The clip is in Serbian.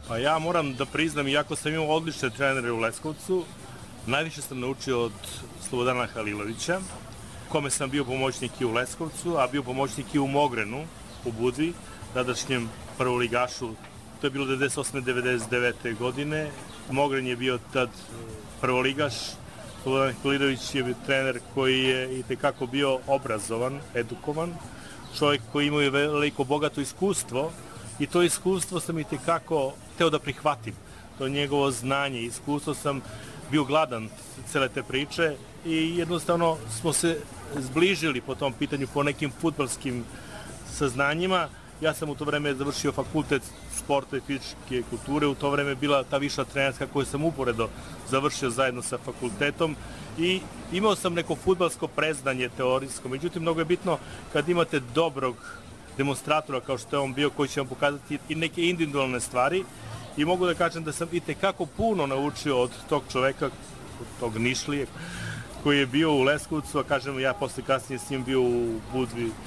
Pa ja moram da priznam, iako sam imao odlične trenere u Leskovcu, najviše sam naučio od Slobodana Halilovića, kome sam bio pomoćnik i u Leskovcu, a bio pomoćnik i u Mogrenu, u Budvi, tadašnjem prvoligašu. To je bilo 98-99. godine. Mogren je bio tad prvoligaš. Slobodan Halilović je bio trener koji je itekako bio obrazovan, edukovan. Čovjek koji imao veliko bogato iskustvo i to iskustvo sam itekako hteo da prihvatim. To njegovo znanje, iskustvo sam bio gladan cele te priče i jednostavno smo se zbližili po tom pitanju, po nekim fudbalskim saznanjima. Ja sam u to vreme završio fakultet sporta i fizičke kulture, u to vreme bila ta viša trenerska koju sam uporedo završio zajedno sa fakultetom i imao sam neko fudbalsko preznanje teorijsko, međutim mnogo je bitno kad imate dobrog demonstratora kao što je on bio koji će vam pokazati i neke individualne stvari i mogu da kažem da sam itekako puno naučio od tog čoveka, od tog Nišlije koji je bio u Leskovcu, a kažem ja posle kasnije s njim bio u Budvi